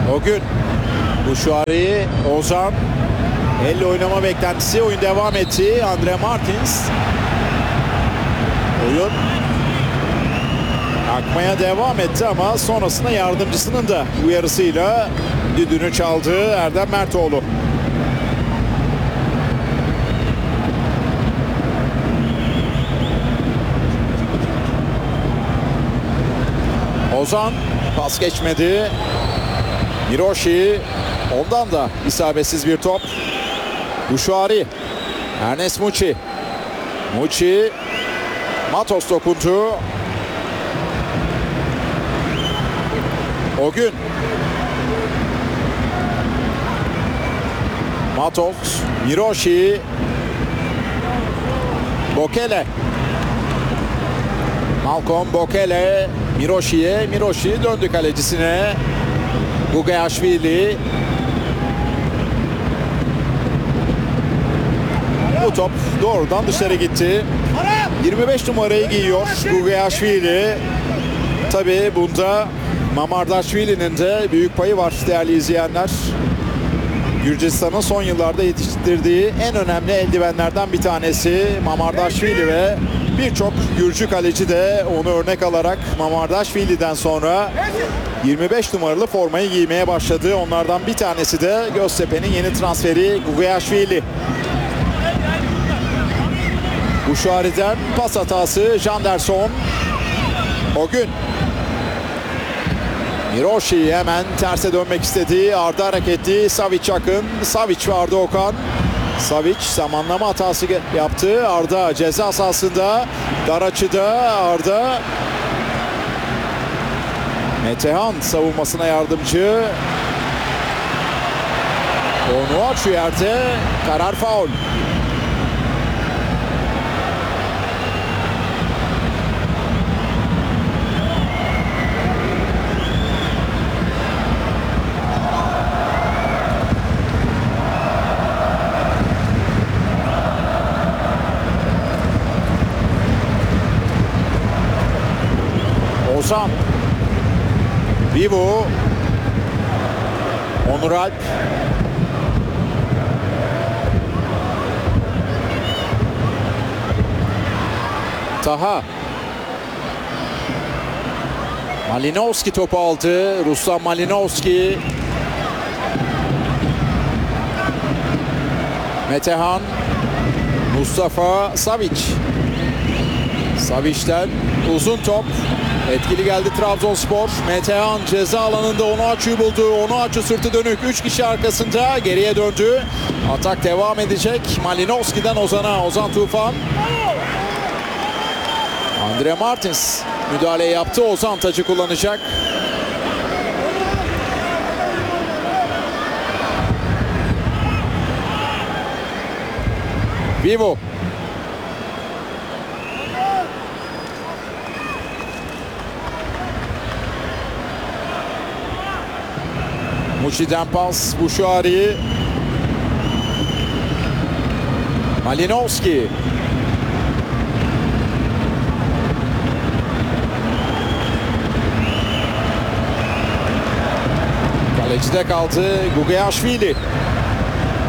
O gün Bouchouari, Ozan. Elle oynama beklentisi. Oyun devam etti. Andre Martins. Oyun akmaya devam etti ama sonrasında yardımcısının da uyarısıyla düdüğünü çaldı Erdem Mertoğlu. Ozan pas geçmedi. Hiroshi, ondan da isabetsiz bir top. Bouchouari, Ernest Muçi. Muçi, Matos dokundu. O gün Matos, Hiroshi, Bokele. Malcolm Bokele Miroshi'ye. Miroshi döndü kalecisine. Gugaashvili. Bu top doğrudan dışarı gitti. 25 numarayı giyiyor Gugaashvili. Tabii bunda Mamardashvili'nin de büyük payı var değerli izleyenler. Gürcistan'ın son yıllarda yetiştirdiği en önemli eldivenlerden bir tanesi Mamardashvili ve birçok Gürcü kaleci de onu örnek alarak Mamardashvili'den sonra 25 numaralı formayı giymeye başladı. Onlardan bir tanesi de Göztepe'nin yeni transferi Gugaashvili. Bouchouari'den pas hatası Janderson. O gün Hiroshi hemen terse dönmek istedi. Arda hareketli. Savic yakın. Savic vardı Okan. Savic zamanlama hatası yaptı. Arda ceza sahasında. Dar açıda Arda. Metehan savunmasına yardımcı. Onuachu yerde. Karar faul. Ozan, Vivo, Onur Alp, Taha, Malinovski topu aldı. Ruslan Malinovski, Metehan, Mustafa Savic. Savic'ten uzun top. Etkili geldi Trabzonspor. Metehan ceza alanında Onuachu'yu buldu. Onuachu sırtı dönük. 3 kişi arkasında geriye döndü. Atak devam edecek. Malinovski'den Ozan'a. Ozan Tufan. Andre Martins müdahale yaptı. Ozan tacı kullanacak. Vivo. Muçi'den pas. Bouchouari. Malinovski. Kalecide kaldı Gugaashvili.